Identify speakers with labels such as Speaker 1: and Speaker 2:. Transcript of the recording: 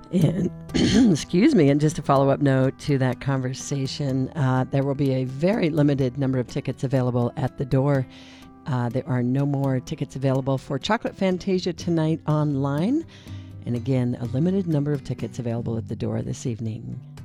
Speaker 1: And excuse me, and just a follow-up note to that conversation, there will be a very limited number of tickets available at the door. There are no more tickets available for Chocolate Fantasia tonight online. And again, a limited number of tickets available at the door this evening.